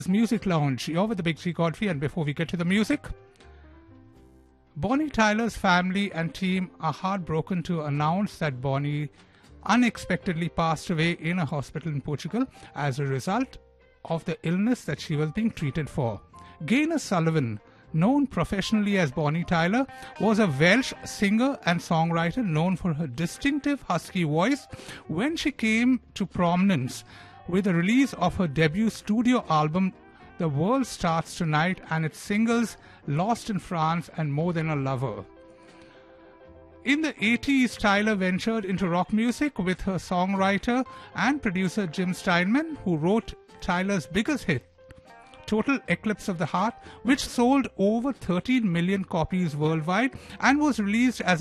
Music Lounge. You're with the Big G Godfrey, and before we get to the music, Bonnie Tyler's family and team are heartbroken to announce that Bonnie unexpectedly passed away in a hospital in Portugal as a result of the illness that she was being treated for. Gaynor Sullivan, known professionally as Bonnie Tyler, was a Welsh singer and songwriter known for her distinctive husky voice when she came to prominence with the release of her debut studio album The World Starts Tonight and its singles Lost in France and More Than a Lover. In the 80s, Tyler ventured into rock music with her songwriter and producer Jim Steinman, who wrote Tyler's biggest hit, Total Eclipse of the Heart, which sold over 13 million copies worldwide and was released as